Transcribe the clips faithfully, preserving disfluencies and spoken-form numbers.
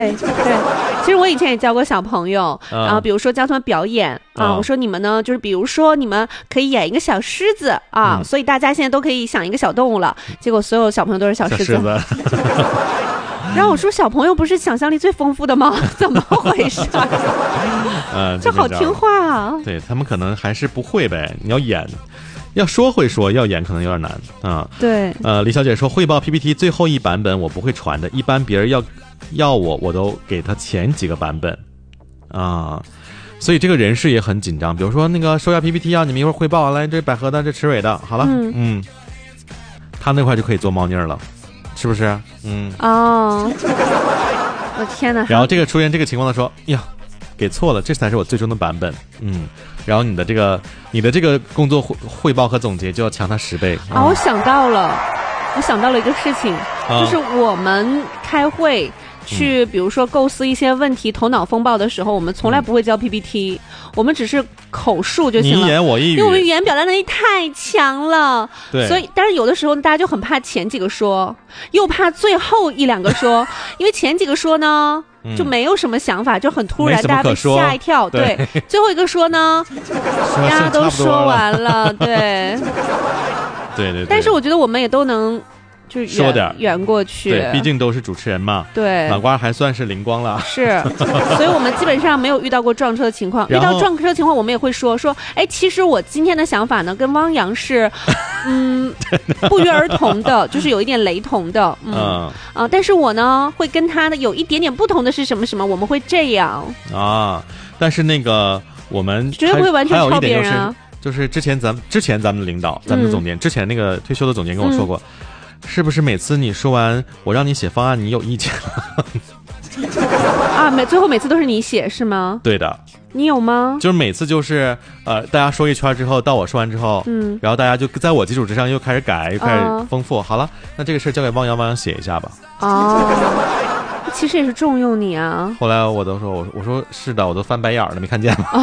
对对，其实我以前也教过小朋友，然后比如说教他们表演啊， 嗯、 我说你们呢，就是比如说你们可以演一个小狮子啊、嗯，所以大家现在都可以想一个小动物了。结果所有小朋友都是小狮子。 小狮子然后我说小朋友不是想象力最丰富的吗？怎么回事？ 呃， 这好听话啊！ 对他们可能还是不会呗，你要演。要说会说，要演可能有点难啊。 对， 呃，李小姐说汇报 P P T 最后一版本我不会传的，一般别人要要我，我都给他前几个版本啊，所以这个人事也很紧张。比如说那个收下 P P T 啊，你们一会儿汇报，来这百合的，这池伟的，好了，嗯，嗯他那块就可以做猫腻了，是不是？嗯， 哦，我天哪！ 然后这个出现这个情况的说，呀，给错了，这才是我最终的版本，嗯。然后你的这个你的这个工作汇汇报和总结就要强他十倍啊、嗯！我想到了，我想到了一个事情， 啊、 就是我们开会去，比如说构思一些问题、嗯、头脑风暴的时候，我们从来不会教 P P T，、嗯、我们只是口述就行了。 你一言我一语， 因为我们语言表达能力太强了。 对， 所以但是有的时候大家就很怕前几个说，又怕最后一两个说，因为前几个说呢。就没有什么想法，就很突然，大家被吓一跳。对，对最后一个说呢，大家都说完了，对， 对 对, 对。 但是我觉得我们也都能，就是说点圆过去。 对，毕竟都是主持人嘛。 对， 脑瓜还算是灵光了。 是，所以我们基本上没有遇到过撞车的情况。遇到撞车的情况，我们也会说说，哎，其实我今天的想法呢，跟汪洋是。嗯，不约而同的，就是有一点雷同的，嗯啊、呃，但是我呢会跟他的有一点点不同的是什么什么，我们会这样啊。但是那个我们绝对不会完全抄别人啊。 就是、就是之前咱们之前咱们的领导，咱们的总监、嗯，之前那个退休的总监跟我说过、嗯，是不是每次你说完我让你写方案，你有意见了？ 啊，每最后每次都是你写是吗？ 对的。 你有吗？ 就是每次就是呃，大家说一圈之后，到我说完之后，嗯，然后大家就在我基础之上又开始改，又开始丰富。哦、好了，那这个事儿交给汪洋，汪洋写一下吧。 哦，其实也是重用你啊。 后来我都说，我我说是的，我都翻白眼了，没看见吗？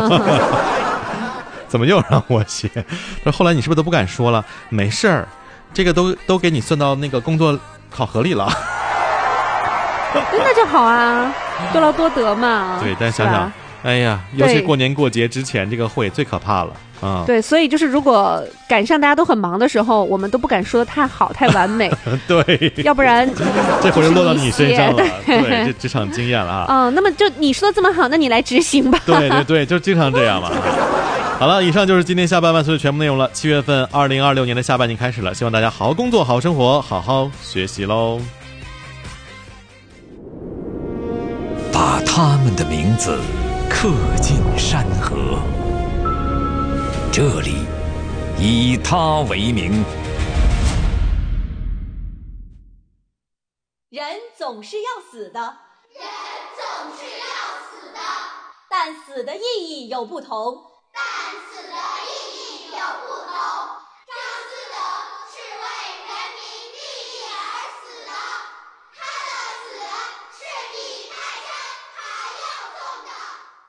怎么又让我写？说后来你是不是都不敢说了？没事儿，这个都都给你算到那个工作考核里了。 那就好啊，多劳多得嘛。 对，但想想。哎呀，尤其过年过节之前这个会最可怕了啊、嗯！ 对，所以就是如果赶上大家都很忙的时候，我们都不敢说的太好、太完美。 对， 要不然这回就落到你身上了。对，对这职场经验了啊。 嗯，那么就你说的这么好，那你来执行吧。 对对对，就经常这样嘛。好了，以上就是今天下半万岁的全部内容了。七月份，二零二六年的下半年开始了，希望大家好好工作、好好生活、好好学习喽。 把他们的名字刻进山河，这里以他为名。 人总是要死的， 人总是要死的， 但死的意义有不同， 但死的意义有不同。张思德是为人民利益而死的，他的死是比泰山还要重的。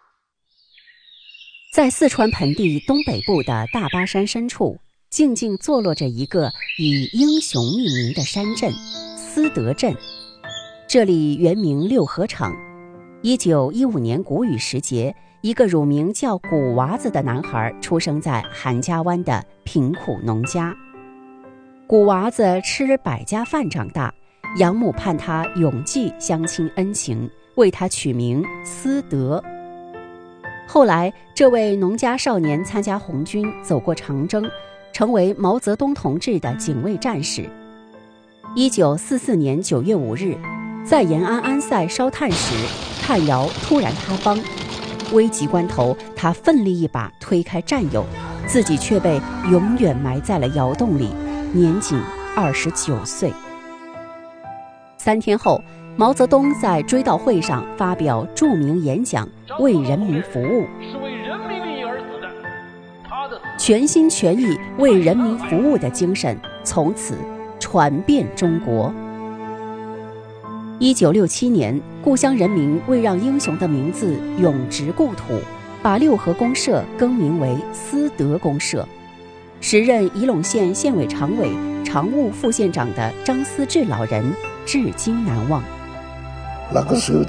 在四川盆地东北部的大巴山深处，静静坐落着一个以英雄命名的山镇——思德镇。这里原名六合场。一九一五年谷雨时节，一个乳名叫古娃子的男孩出生在韩家湾的贫苦农家。古娃子吃百家饭长大，养母盼他永记乡亲恩情，为他取名思德。后来，这位农家少年参加红军，走过长征，成为毛泽东同志的警卫战士。一九四四年九月五日，在延安安塞烧炭时，炭窑突然塌方，危急关头，他奋力一把推开战友，自己却被永远埋在了窑洞里，年仅二十九岁。三天后，毛泽东在追悼会上发表著名演讲，为人民服务， 是为人民利益而死的，他的全心全意为人民服务的精神从此传遍中国。一九六七年，故乡人民为让英雄的名字永植故土，把六合公社更名为思德公社。时任仪陇县县委常委、常务副县长的张思志老人至今难忘。 那个时候